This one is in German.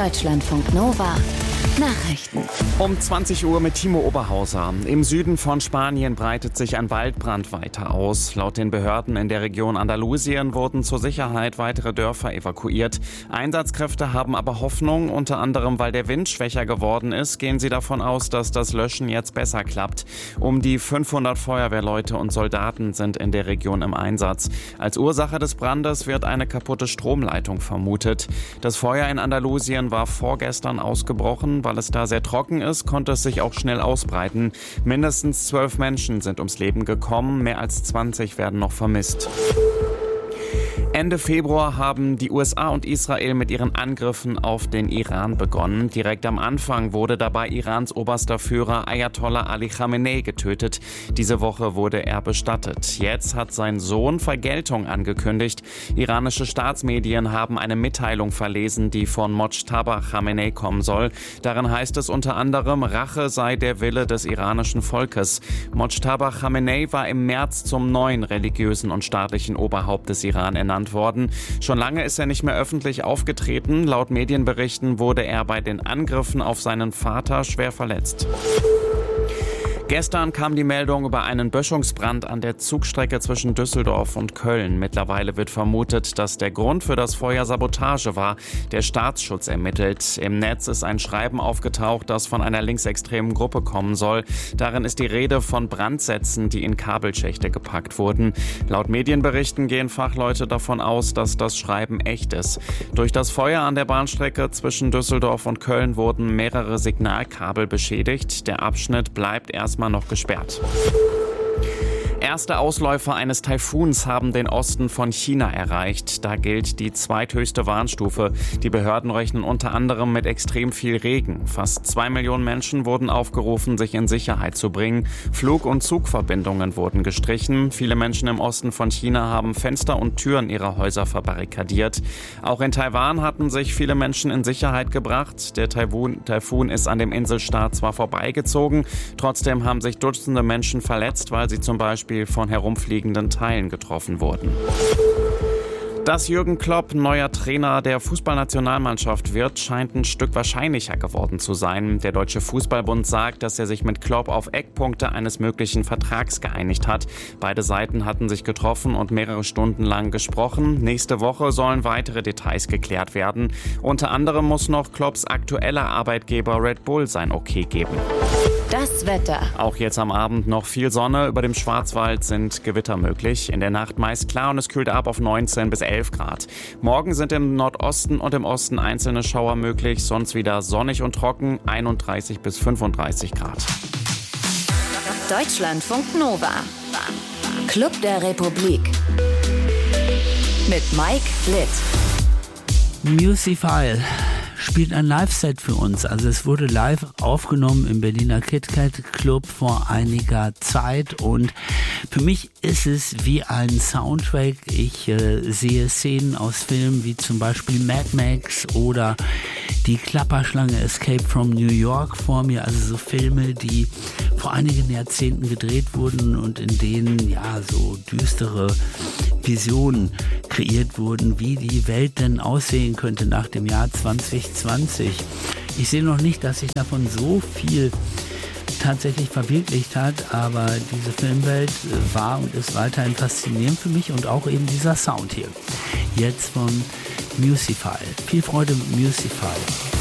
Deutschlandfunk Nova Nachrichten. Um 20 Uhr mit Timo Oberhauser. Im Süden von Spanien breitet sich ein Waldbrand weiter aus. Laut den Behörden in der Region Andalusien wurden zur Sicherheit weitere Dörfer evakuiert. Einsatzkräfte haben aber Hoffnung, unter anderem weil der Wind schwächer geworden ist, gehen sie davon aus, dass das Löschen jetzt besser klappt. Um die 500 Feuerwehrleute und Soldaten sind in der Region im Einsatz. Als Ursache des Brandes wird eine kaputte Stromleitung vermutet. Das Feuer in Andalusien war vorgestern ausgebrochen. Weil es da sehr trocken ist, konnte es sich auch schnell ausbreiten. Mindestens 12 Menschen sind ums Leben gekommen, mehr als 20 werden noch vermisst. Ende Februar haben die USA und Israel mit ihren Angriffen auf den Iran begonnen. Direkt am Anfang wurde dabei Irans oberster Führer Ayatollah Ali Khamenei getötet. Diese Woche wurde er bestattet. Jetzt hat sein Sohn Vergeltung angekündigt. Iranische Staatsmedien haben eine Mitteilung verlesen, die von Mojtaba Khamenei kommen soll. Darin heißt es unter anderem, Rache sei der Wille des iranischen Volkes. Mojtaba Khamenei war im März zum neuen religiösen und staatlichen Oberhaupt des Iran ernannt worden. Schon lange ist er nicht mehr öffentlich aufgetreten. Laut Medienberichten wurde er bei den Angriffen auf seinen Vater schwer verletzt. Gestern kam die Meldung über einen Böschungsbrand an der Zugstrecke zwischen Düsseldorf und Köln. Mittlerweile wird vermutet, dass der Grund für das Feuer Sabotage war. Der Staatsschutz ermittelt. Im Netz ist ein Schreiben aufgetaucht, das von einer linksextremen Gruppe kommen soll. Darin ist die Rede von Brandsätzen, die in Kabelschächte gepackt wurden. Laut Medienberichten gehen Fachleute davon aus, dass das Schreiben echt ist. Durch das Feuer an der Bahnstrecke zwischen Düsseldorf und Köln wurden mehrere Signalkabel beschädigt. Der Abschnitt bleibt erstmal noch gesperrt. Erste Ausläufer eines Taifuns haben den Osten von China erreicht. Da gilt die zweithöchste Warnstufe. Die Behörden rechnen unter anderem mit extrem viel Regen. Fast 2 Millionen Menschen wurden aufgerufen, sich in Sicherheit zu bringen. Flug- und Zugverbindungen wurden gestrichen. Viele Menschen im Osten von China haben Fenster und Türen ihrer Häuser verbarrikadiert. Auch in Taiwan hatten sich viele Menschen in Sicherheit gebracht. Der Taifun ist an dem Inselstaat zwar vorbeigezogen, trotzdem haben sich Dutzende Menschen verletzt, weil sie zum Beispiel von herumfliegenden Teilen getroffen wurden. Dass Jürgen Klopp neuer Trainer der Fußballnationalmannschaft wird, scheint ein Stück wahrscheinlicher geworden zu sein. Der Deutsche Fußballbund sagt, dass er sich mit Klopp auf Eckpunkte eines möglichen Vertrags geeinigt hat. Beide Seiten hatten sich getroffen und mehrere Stunden lang gesprochen. Nächste Woche sollen weitere Details geklärt werden. Unter anderem muss noch Klopps aktueller Arbeitgeber Red Bull sein Okay geben. Das Wetter. Auch jetzt am Abend noch viel Sonne. Über dem Schwarzwald sind Gewitter möglich. In der Nacht meist klar und es kühlt ab auf 19 bis 11 Grad. Morgen sind im Nordosten und im Osten einzelne Schauer möglich. Sonst wieder sonnig und trocken, 31 bis 35 Grad. Deutschlandfunk Nova. Club der Republik. Mit Mike Litt. Musifile spielt ein Live-Set für uns. Also es wurde live aufgenommen im Berliner KitKat Club vor einiger Zeit und für mich ist es wie ein Soundtrack. Ich sehe Szenen aus Filmen wie zum Beispiel Mad Max oder die Klapperschlange Escape from New York vor mir. Also so Filme, die vor einigen Jahrzehnten gedreht wurden und in denen ja so düstere Visionen kreiert wurden, wie die Welt denn aussehen könnte nach dem Jahr 2020. Ich sehe noch nicht, dass sich davon so viel tatsächlich verwirklicht hat, aber diese Filmwelt war und ist weiterhin faszinierend für mich und auch eben dieser Sound hier. Jetzt von Musifile. Viel Freude mit Musifile.